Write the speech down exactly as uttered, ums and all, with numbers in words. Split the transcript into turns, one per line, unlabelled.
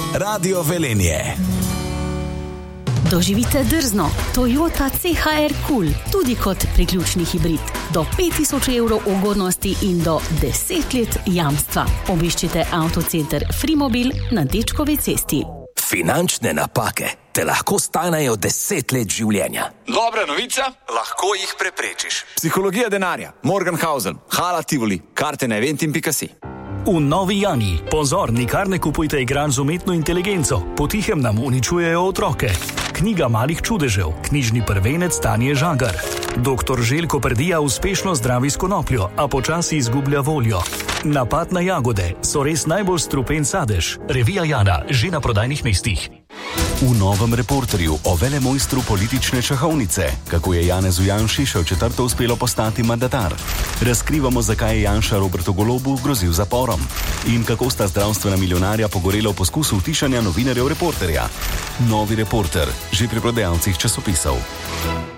Radio Velenje.
Doživite drzno Toyota C H R Cool, tudi kot priključni hibrid. Do pet tisoč evrov ugodnosti in do deset let jamstva. Obiščite avtocenter Frimobil na Dečkovi cesti.
Finančne napake te lahko stanejo deset let življenja.
Dobra novica, lahko jih preprečiš. Psihologija denarja, Morgenhausen, Hala Tivoli, karte na eventim pika si.
V Novi Jani. Pozor, nikar ne kupujte igranj z umetno inteligenco. Potihem nam uničujejo otroke. Knjiga malih čudežev. Knjižni prvenec Tanje Žagar. Doktor Željko Prdija uspešno zdravi s konopljo, a počasi izgublja voljo. Napad na jagode. So res najbolj strupen sadež. Revija Jana, že na prodajnih mestih.
V novem Reporterju o velemojstru politične šahovnice, kako je Janezu Janši še v četrto uspelo postati mandatar. Razkrivamo, zakaj je Janša Robertu Golobu grozil zaporom in kako sta zdravstvena milijonarja pogorela v poskusu utišanja novinarjev Reporterja. Novi Reporter, že pri prodajalcih časopisov.